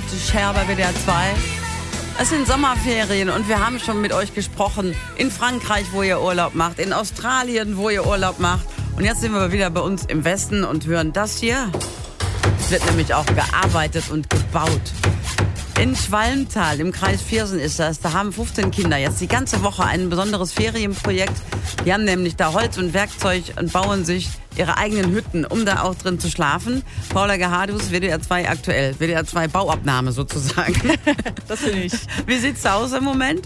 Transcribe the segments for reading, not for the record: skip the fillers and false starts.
Share bei WDR 2. Es sind Sommerferien und wir haben schon mit euch gesprochen. In Frankreich, wo ihr Urlaub macht, in Australien, wo ihr Urlaub macht. Und jetzt sind wir wieder bei uns im Westen und hören das hier. Es wird nämlich auch gearbeitet und gebaut. In Schwalmtal, im Kreis Viersen ist das. Da haben 15 Kinder jetzt die ganze Woche ein besonderes Ferienprojekt. Die haben nämlich da Holz und Werkzeug und bauen sich ihre eigenen Hütten, um da auch drin zu schlafen. Paula Gehadus, WDR 2 aktuell. WDR 2 Bauabnahme sozusagen. Das bin ich. Wie sieht's da aus im Moment?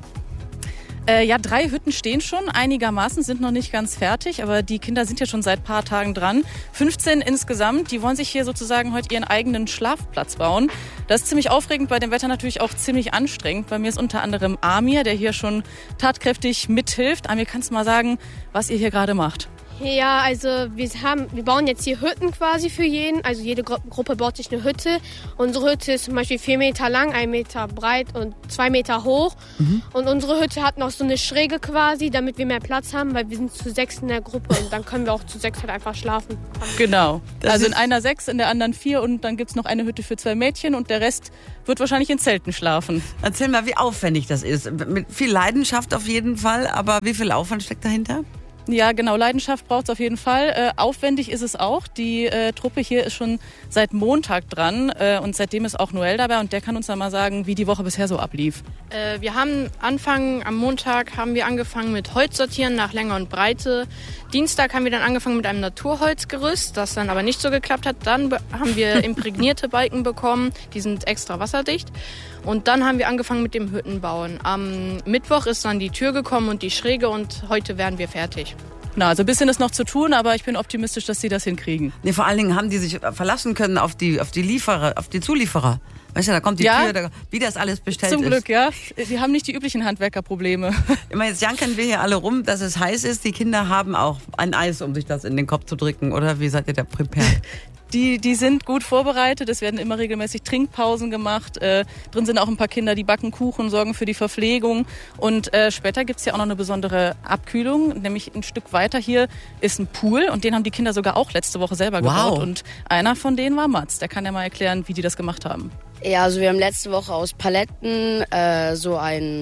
Ja, 3 Hütten stehen schon, einigermaßen, sind noch nicht ganz fertig, aber die Kinder sind ja schon seit ein paar Tagen dran. 15 insgesamt, die wollen sich hier sozusagen heute ihren eigenen Schlafplatz bauen. Das ist ziemlich aufregend, bei dem Wetter natürlich auch ziemlich anstrengend. Bei mir ist unter anderem Amir, der hier schon tatkräftig mithilft. Amir, kannst du mal sagen, was ihr hier gerade macht? Ja, also wir bauen jetzt hier Hütten quasi für jeden. Also jede Gruppe baut sich eine Hütte. Unsere Hütte ist zum Beispiel 4 Meter lang, 1 Meter breit und 2 Meter hoch. Und unsere Hütte hat noch so eine Schräge quasi, damit wir mehr Platz haben, weil wir sind zu 6 in der Gruppe und dann können wir auch zu 6 halt einfach schlafen. Genau. Also in einer 6, in der anderen 4 und dann gibt's noch eine Hütte für 2 Mädchen und der Rest wird wahrscheinlich in Zelten schlafen. Erzähl mal, wie aufwendig das ist. Mit viel Leidenschaft auf jeden Fall, aber wie viel Aufwand steckt dahinter? Ja, genau. Leidenschaft braucht es auf jeden Fall. Aufwendig ist es auch. Die Truppe hier ist schon seit Montag dran und seitdem ist auch Noel dabei und der kann uns dann mal sagen, wie die Woche bisher so ablief. Wir haben am Montag haben wir angefangen mit Holz sortieren nach Länge und Breite. Dienstag haben wir dann angefangen mit einem Naturholzgerüst, das dann aber nicht so geklappt hat. Dann haben wir imprägnierte Balken bekommen, die sind extra wasserdicht. Und dann haben wir angefangen mit dem Hüttenbauen. Am Mittwoch ist dann die Tür gekommen und die Schräge und heute werden wir fertig. Na, also ein bisschen ist noch zu tun, aber ich bin optimistisch, dass sie das hinkriegen. Nee, vor allen Dingen haben die sich verlassen können auf die Zulieferer. Weißt du, da kommt die Tür, wie das alles bestellt ist. Zum Glück, ja. Sie haben nicht die üblichen Handwerkerprobleme. Immer jetzt jankern wir hier alle rum, dass es heiß ist. Die Kinder haben auch ein Eis, um sich das in den Kopf zu drücken. Oder wie seid ihr da prepared? Die sind gut vorbereitet, es werden immer regelmäßig Trinkpausen gemacht. Drin sind auch ein paar Kinder, die backen Kuchen, sorgen für die Verpflegung. Und später gibt's ja auch noch eine besondere Abkühlung, nämlich ein Stück weiter hier ist ein Pool und den haben die Kinder sogar auch letzte Woche selber gebaut. Und einer von denen war Mats, der kann ja mal erklären, wie die das gemacht haben. Ja, also wir haben letzte Woche aus Paletten so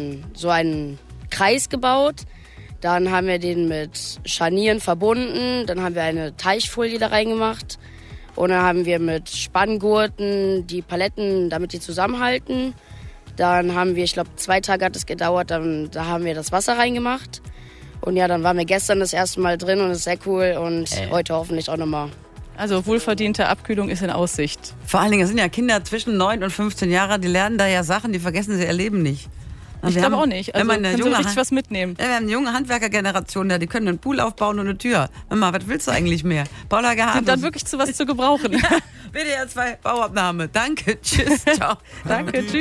einen Kreis gebaut. Dann haben wir den mit Scharnieren verbunden, dann haben wir eine Teichfolie da reingemacht. Und dann haben wir mit Spanngurten die Paletten, damit die zusammenhalten. Dann haben wir, ich glaube 2 Tage hat es gedauert, da haben wir das Wasser reingemacht. Und ja, dann waren wir gestern das erste Mal drin und es ist sehr cool und heute hoffentlich auch nochmal. Also wohlverdiente Abkühlung ist in Aussicht. Vor allen Dingen, es sind ja Kinder zwischen 9 und 15 Jahren, die lernen da ja Sachen, die vergessen sie ihr Leben nicht. Ich glaube auch nicht. Also können sie richtig was mitnehmen. Ja, wir haben eine junge Handwerkergeneration, die können einen Pool aufbauen und eine Tür. Mama, was willst du eigentlich mehr? Paula Gehadus. Sind dann wirklich zu was zu gebrauchen. Ja, WDR 2 Bauabnahme. Danke, tschüss, ciao. Danke, tschüss.